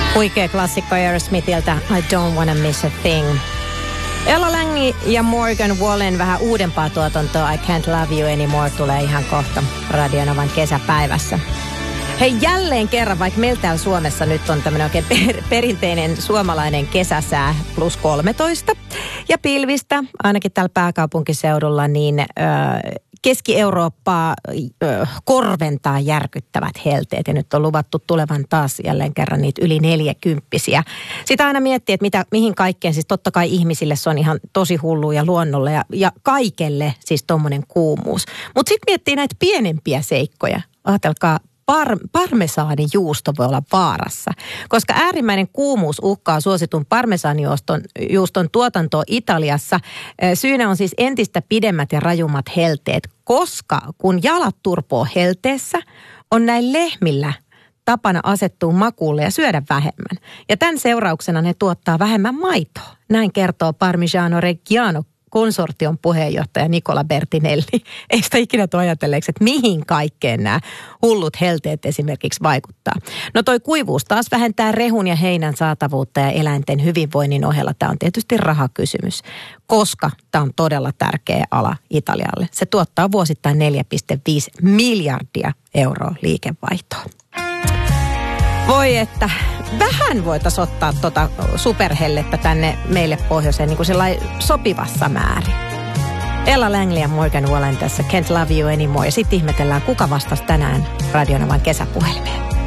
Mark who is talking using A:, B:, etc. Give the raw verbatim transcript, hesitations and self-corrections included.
A: Huikea klassikko Aerosmithiltä, I don't wanna miss a thing. Ella Lange ja Morgan Wallen vähän uudempaa tuotantoa, I can't love you anymore, tulee ihan kohta Radionovan kesäpäivässä. Hei, jälleen kerran, vaikka meillä täällä Suomessa nyt on tämmöinen oikein per- perinteinen suomalainen kesäsää plus kolmetoista ja pilvistä, ainakin täällä pääkaupunkiseudulla, niin... Öö, Keski-Eurooppaa ö, korventaa järkyttävät helteet ja nyt on luvattu tulevan taas jälleen kerran niitä yli neljäkymppisiä. Sitä aina miettii, että mitä, mihin kaikkeen, siis totta kai ihmisille se on ihan tosi hullu ja luonnolle ja, ja kaikelle siis tommonen kuumuus. Mutta sitten miettii näitä pienempiä seikkoja. Ajatelkaa, par, parmesaanijuusto voi olla vaarassa, koska äärimmäinen kuumuus uhkaa suositun parmesaanijuuston juuston tuotantoa Italiassa. Syynä on siis entistä pidemmät ja rajummat helteet, koska kun jalat turpoo helteessä, on näin lehmillä tapana asettua makuulle ja syödä vähemmän. Ja tämän seurauksena ne tuottaa vähemmän maitoa. Näin kertoo Parmigiano Reggiano konsortion puheenjohtaja Nicola Bertinelli. Ei sitä ikinä tuo ajatelleeksi, että mihin kaikkeen nämä hullut helteet esimerkiksi vaikuttaa. No toi kuivuus taas vähentää rehun ja heinän saatavuutta ja eläinten hyvinvoinnin ohella. Tämä on tietysti rahakysymys, koska tämä on todella tärkeä ala Italialle. Se tuottaa vuosittain neljä pilkku viisi miljardia euroa liikevaihtoa. Voi että vähän voitaisiin ottaa tuota superhellettä tänne meille pohjoiseen niin kuin sellainen sopivassa määrin. Ella Lange ja Morgan Wallen tässä Can't Love You Anymore. Ja sitten ihmetellään, kuka vastasi tänään Radionovan kesäpuhelimeen.